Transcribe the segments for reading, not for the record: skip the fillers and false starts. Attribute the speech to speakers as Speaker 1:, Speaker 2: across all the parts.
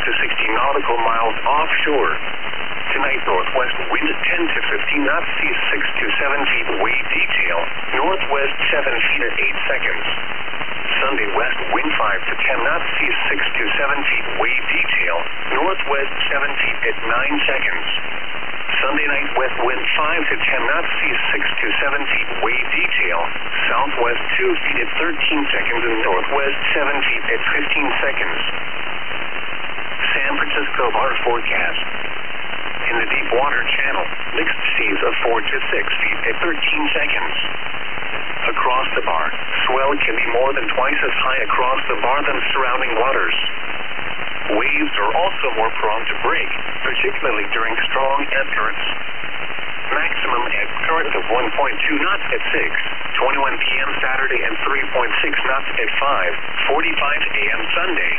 Speaker 1: to 60 nautical miles offshore. Tonight, northwest wind 10 to 15 knots, seas 6 to 7 feet, wave detail. Northwest 7 feet at 8 seconds. Sunday, west wind 5 to 10 knots, seas 6 to 7 feet, wave detail. Northwest 7 feet at 9 seconds. Sunday night, west wind 5 to 10 knots, seas 6 to 7 feet, wave detail. Southwest 2 feet at 13 seconds and northwest 7 feet at 15 seconds. San Francisco bar forecast. In the deep water channel, mixed seas of 4 to 6 feet at 13 seconds. Across the bar, swell can be more than twice as high across the bar than surrounding waters. Waves are also more prone to break, particularly during strong ebb currents. Maximum ebb current of 1.2 knots at 6:21 p.m. Saturday and 3.6 knots at 5:45 a.m. Sunday.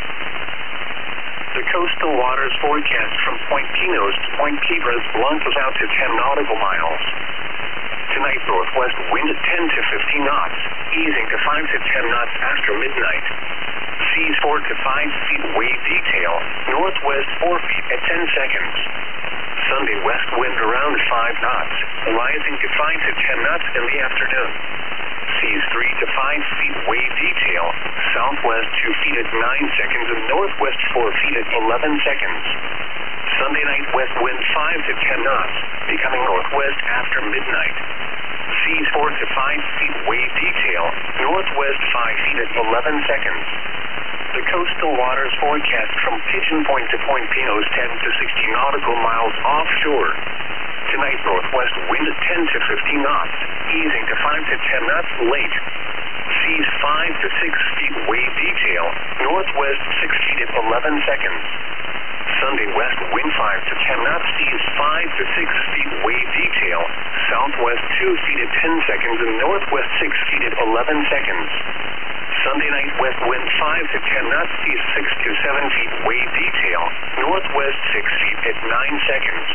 Speaker 1: The coastal waters forecast from Point Pinos to Point Piedras Blancas out to 10 nautical miles. Tonight, northwest wind 10 to 15 knots, easing to 5 to 10 knots after midnight. Seas 4 to 5 feet, wave detail. Northwest 4 feet at 10 seconds. Sunday, west wind around 5 knots, rising to 5 to 10 knots in the afternoon. Seas 3 to 5 feet, wave detail. Southwest 2 feet at 9 seconds and northwest 4 feet at 11 seconds. Sunday night, west wind 5 to 10 knots, becoming northwest after midnight. Seas 4 to 5 feet, wave detail. Northwest 5 feet at 11 seconds. The coastal waters forecast from Pigeon Point to Point Pinos 10 to 60 nautical miles offshore. Tonight, northwest wind 10 to 15 knots, easing to 5 to 10 knots late. Seas 5 to 6 feet, wave detail. Northwest 6 feet at 11 seconds. Sunday, west wind 5 to 10 knots, seas 5 to 6 feet, wave detail. Southwest 2 feet at 10 seconds and northwest 6 feet at 11 seconds. Sunday night, west wind 5 to 10 knots, seas 6 to 7 feet, wave detail. Northwest 6 feet at 9 seconds.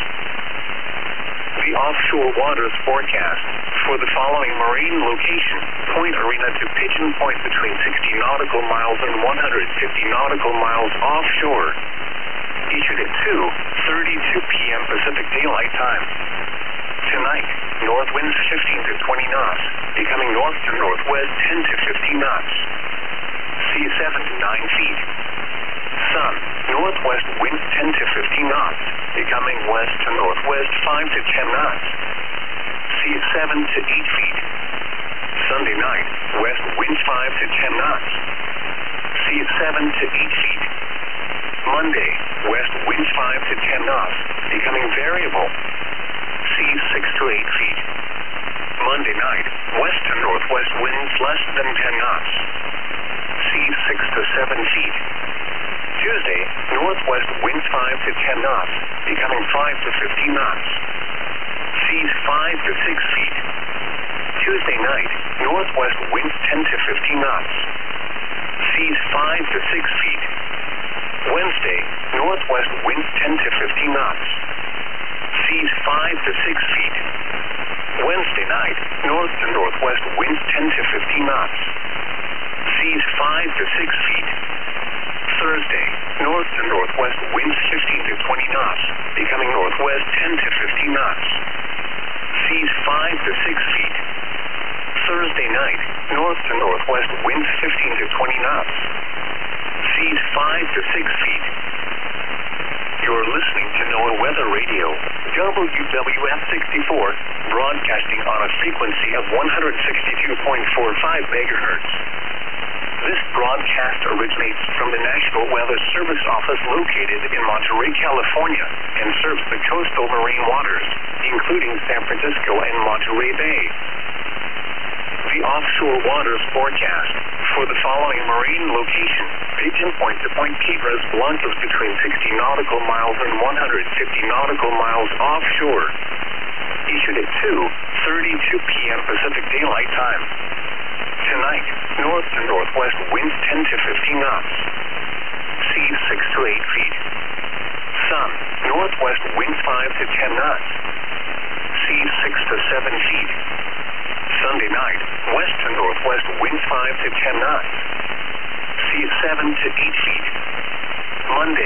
Speaker 1: The offshore waters forecast for the following marine location: Point Arena to Pigeon Point between 60 nautical miles and 150 nautical miles offshore. Issued at 2:32 p.m. Pacific Daylight Time. Tonight, north winds 15 to 20 knots, becoming north to northwest 10 to 15 knots. Seas 7 to 9 feet. Sun, northwest winds 10 to 15 knots, becoming west to northwest 5 to 10 knots. Seas 7 to 8 feet. Sunday night, west winds 5 to 10 knots. Seas 7 to 8 feet. Monday, west winds 5 to 10 knots, becoming variable. Seas 6 to 8 feet. Monday night, west to northwest winds less than 10 knots. Seas 6 to 7 feet. Tuesday, northwest winds 5 to 10 knots, becoming 5 to 15 knots. Seas 5 to 6 feet. Tuesday night, northwest winds 10 to 15 knots. Seas 5 to 6 feet. Wednesday, northwest winds 10 to 15 knots. Seas 5 to 6 feet. Wednesday night, north to northwest winds 10 to 15 knots. Seas 5 to 6 feet. Thursday, north to northwest winds 15 to 20 knots, becoming northwest 10 to 15 knots. Seas 5 to 6 feet. Thursday night, north to northwest winds 15 to 20 knots. Seas 5 to 6 feet. You're listening to NOAA Weather Radio, WWF 64, broadcasting on a frequency of 162.45 megahertz. This broadcast originates from the National Weather Service Office located in Monterey, California, and serves the coastal marine waters, including San Francisco and Monterey Bay. The offshore waters forecast for the following marine location: Pigeon Point to Point Piedras Blancas between 60 nautical miles and 150 nautical miles offshore. Issued at 2:32 p.m. Pacific Daylight Time. Tonight, north to northwest winds 10 to 15 knots. Seas 6 to 8 feet. Sun, northwest winds 5 to 10 knots. Seas 6 to 7 feet. Sunday night, west to northwest winds 5 to 10 knots. Seas 7 to 8 feet. Monday,